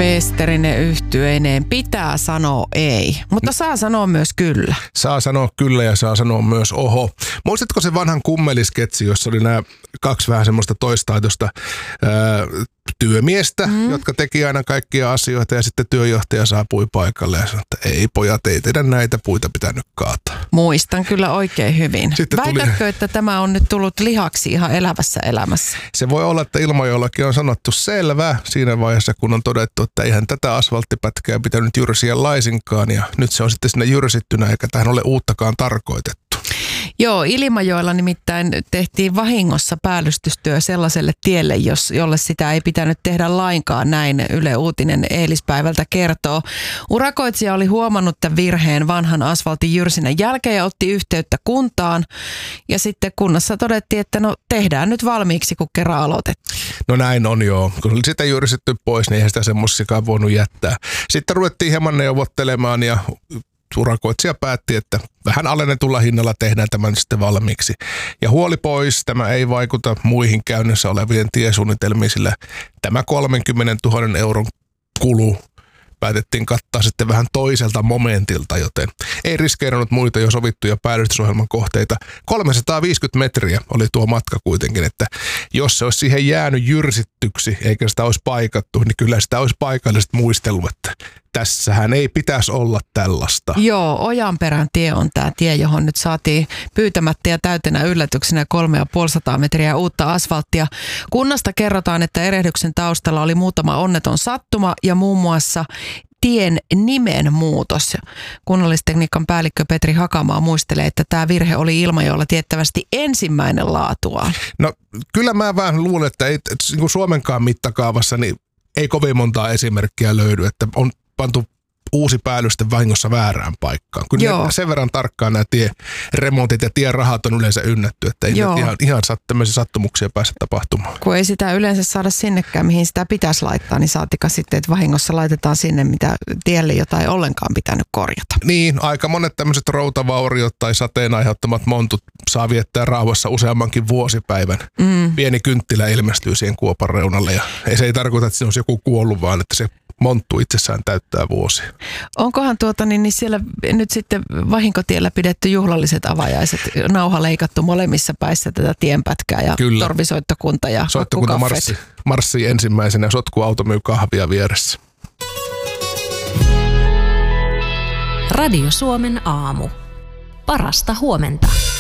Westerinen yhtyeineen pitää sanoa ei, mutta saa sanoa myös kyllä. Saa sanoa kyllä ja saa sanoa myös oho. Muistatko se vanhan kummelisketsi, jossa oli nämä kaksi vähän semmoista toistaitosta työmiestä, jotka teki aina kaikkia asioita ja sitten työjohtaja saapui paikalle ja sanoi, että ei pojat, ei teidän näitä puita pitänyt kaataa. Muistan kyllä oikein hyvin. Väitätkö, että tämä on nyt tullut lihaksi ihan elävässä elämässä? Se voi olla, että Ilmajoellakin on sanottu selvä siinä vaiheessa, kun on todettu, että eihän tätä asfalttipätkää pitänyt jyrsiä laisinkaan ja nyt se on sitten sinne jyrsittynä eikä tähän ole uuttakaan tarkoitettu. Joo, Ilmajoella nimittäin tehtiin vahingossa päällystystyö sellaiselle tielle, jolle sitä ei pitänyt tehdä lainkaan, näin Yle Uutinen eilispäivältä kertoo. Urakoitsija oli huomannut tämän virheen vanhan asfaltin jyrsinnän jälkeen ja otti yhteyttä kuntaan. Ja sitten kunnassa todettiin, että no tehdään nyt valmiiksi, kun kerran aloitettiin. No näin on joo. Kun oli sitä jyrsitty pois, niin eihän sitä semmoisiakaan voinut jättää. Sitten ruvettiin hieman neuvottelemaan ja urakoitsija päätti, että vähän alennetulla hinnalla tehdään tämän sitten valmiiksi. Ja huoli pois, tämä ei vaikuta muihin käynnissä olevien tiesuunnitelmiin, sillä tämä 30 000 euron kulu päätettiin kattaa sitten vähän toiselta momentilta, joten ei riskeerannut muita jo sovittuja päällystysohjelman kohteita. 350 metriä oli tuo matka kuitenkin, että jos se olisi siihen jäänyt jyrsittyksi eikä sitä olisi paikattu, niin kyllä sitä olisi paikalliset muistellut, että tässähän ei pitäisi olla tällaista. Joo, Ojanperän tie on tämä tie, johon nyt saatiin pyytämättä ja täytenä yllätyksenä 350 metriä uutta asfalttia. Kunnasta kerrotaan, että erehdyksen taustalla oli muutama onneton sattuma ja muun muassa tien nimen muutos. Kunnallistekniikan päällikkö Petri Hakamaa muistelee, että tämä virhe oli Ilmajoella tiettävästi ensimmäinen laatuaan. No kyllä mä vähän luulen, että ei, niin kuin Suomenkaan mittakaavassa niin ei kovin montaa esimerkkiä löydy, että on pantu uusi päällyste vahingossa väärään paikkaan. Kyllä sen verran tarkkaan nämä tieremontit ja tierahat on yleensä ynnätty, että ei ihan tämmöisiä sattumuksia pääse tapahtumaan. Kun ei sitä yleensä saada sinnekään, mihin sitä pitäisi laittaa, niin saatika sitten, että vahingossa laitetaan sinne, mitä tielle jotain ollenkaan pitänyt korjata. Niin, aika monet tämmöiset routavauriot tai sateen aiheuttamat montut saa viettää rauhassa useammankin vuosipäivän. Pieni kynttilä ilmestyy siihen kuopan reunalle ja se ei tarkoita, että siinä olisi joku kuollut, vaan että se monttu itsessään täyttää vuosia. Onkohan niin siellä nyt sitten vahinkotiellä pidetty juhlalliset avajaiset, nauha leikattu molemmissa päissä tätä tienpätkää ja kyllä. Torvisoittokunta ja soittokunta marssii ensimmäisenä ja sotkuauto myy kahvia vieressä. Radio Suomen aamu. Parasta huomenta.